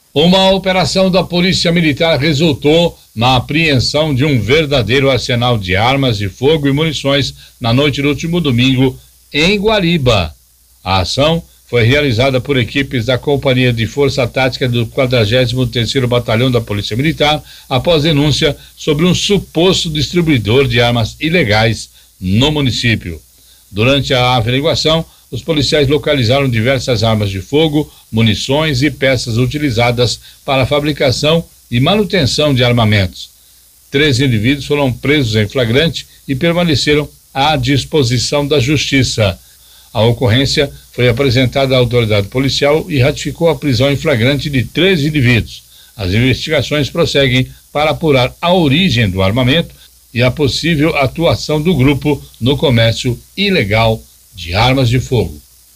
Uma operação da Polícia Militar resultou na apreensão de um verdadeiro arsenal de armas de fogo e munições na noite do último domingo em Guariba. A ação foi realizada por equipes da Companhia de Força Tática do 43º Batalhão da Polícia Militar após denúncia sobre um suposto distribuidor de armas ilegais no município. Durante a averiguação, os policiais localizaram diversas armas de fogo, munições e peças utilizadas para a fabricação e manutenção de armamentos. 3 indivíduos foram presos em flagrante e permaneceram à disposição da Justiça. A ocorrência foi apresentada à autoridade policial e ratificou a prisão em flagrante de 3 indivíduos. As investigações prosseguem para apurar a origem do armamento e a possível atuação do grupo no comércio ilegal de armas de fogo.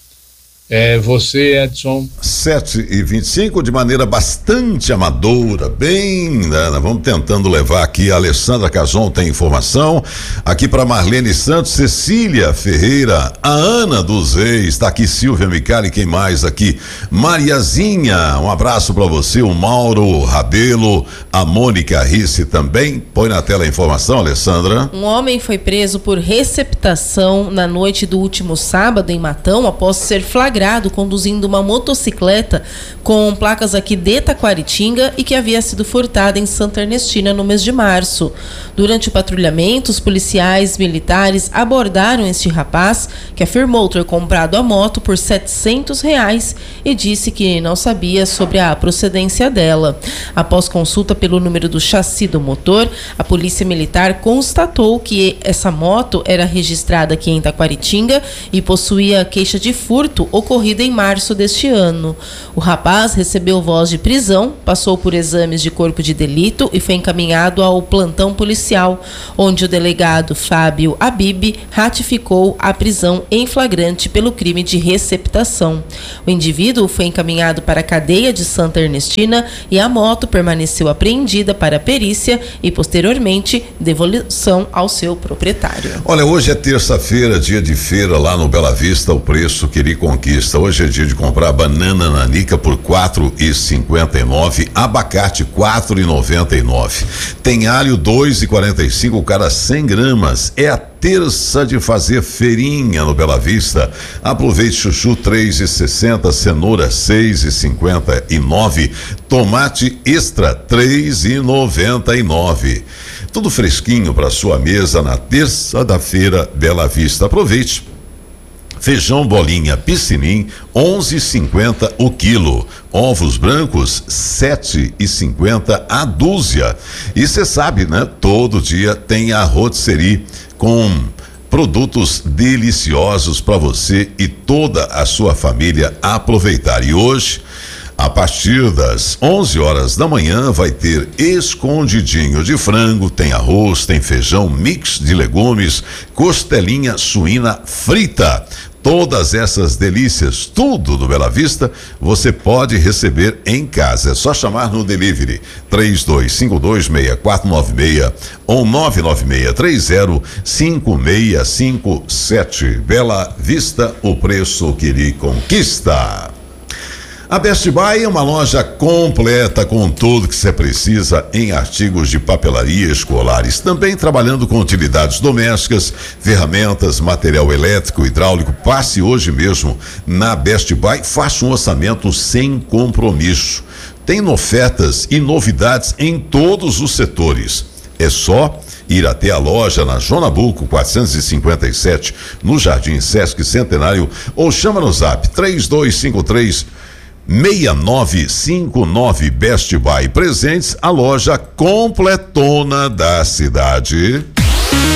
Você, Edson. 7h25, de maneira bastante amadora, vamos tentando levar aqui. A Alessandra Cason tem informação aqui para Marlene Santos, Cecília Ferreira, a Ana dos Reis, está aqui Silvia Micali, quem mais aqui? Mariazinha, um abraço para você, o Mauro Rabelo, a Mônica Risse também. Põe na tela a informação, Alessandra. Um homem foi preso por receptação na noite do último sábado em Matão após ser flagrado conduzindo uma motocicleta com placas aqui de Taquaritinga e que havia sido furtada em Santa Ernestina no mês de março. Durante o patrulhamento, os policiais militares abordaram este rapaz, que afirmou ter comprado a moto por R$700 e disse que não sabia sobre a procedência dela. Após consulta pelo número do chassi do motor, a polícia militar constatou que essa moto era registrada aqui em Taquaritinga e possuía queixa de furto ocorrida em março deste ano. O rapaz recebeu voz de prisão, passou por exames de corpo de delito e foi encaminhado ao plantão policial, onde o delegado Fábio Abib ratificou a prisão em flagrante pelo crime de receptação. O indivíduo foi encaminhado para a cadeia de Santa Ernestina e a moto permaneceu apreendida para perícia e posteriormente devolução ao seu proprietário. Olha, hoje é terça-feira, dia de feira lá no Bela Vista, o preço que lhe conquista. Hoje é dia de comprar banana nanica por R$4,59, abacate R$4,99. Tem alho R$2,45 cada 100 gramas. É a terça de fazer feirinha no Bela Vista. Aproveite chuchu R$3,60, cenoura R$6,59, tomate extra R$3,99. Tudo fresquinho para sua mesa na terça da feira Bela Vista. Aproveite. Feijão bolinha Piscinim, R$11,50 o quilo. Ovos brancos, R$7,50 a dúzia. E você sabe, né? Todo dia tem a rotisserie com produtos deliciosos para você e toda a sua família aproveitar. E hoje, a partir das 11 horas da manhã, vai ter escondidinho de frango, tem arroz, tem feijão, mix de legumes, costelinha suína frita. Todas essas delícias, tudo do Bela Vista, você pode receber em casa. É só chamar no delivery 32526496 ou 996305657. Bela Vista, o preço que lhe conquista. A Best Buy é uma loja completa com tudo que você precisa em artigos de papelaria escolares, também trabalhando com utilidades domésticas, ferramentas, material elétrico, hidráulico. Passe hoje mesmo na Best Buy, faça um orçamento sem compromisso. Tem ofertas e novidades em todos os setores. É só ir até a loja na João Nabuco 457, no Jardim Sesc Centenário, ou chama no Zap 3253-6959. Best Buy Presentes, a loja completona da cidade.